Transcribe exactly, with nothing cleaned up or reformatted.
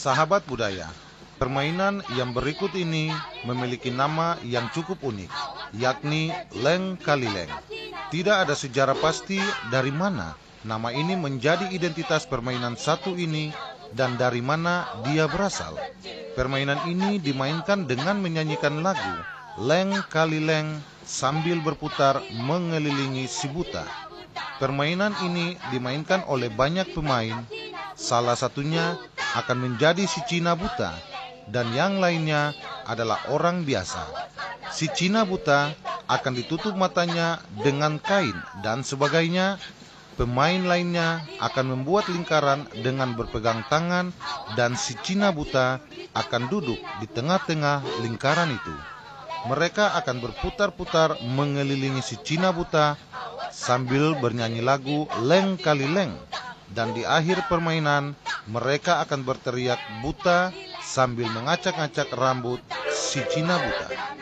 Sahabat budaya, permainan yang berikut ini memiliki nama yang cukup unik, yakni Leng Kali Leng. Tidak ada sejarah pasti dari mana nama ini menjadi identitas permainan satu ini dan dari mana dia berasal. Permainan ini dimainkan dengan menyanyikan lagu Leng Kali Leng sambil berputar mengelilingi si buta. Permainan ini dimainkan oleh banyak pemain, salah satunya akan menjadi si Cina buta, dan yang lainnya adalah orang biasa. Si Cina buta akan ditutup matanya dengan kain dan sebagainya. Pemain lainnya akan membuat lingkaran dengan berpegang tangan, dan si Cina buta akan duduk di tengah-tengah lingkaran itu. Mereka akan berputar-putar mengelilingi si Cina buta sambil bernyanyi lagu Leng Kali Leng. Dan di akhir permainan, mereka akan berteriak buta sambil mengacak-acak rambut si Cina buta.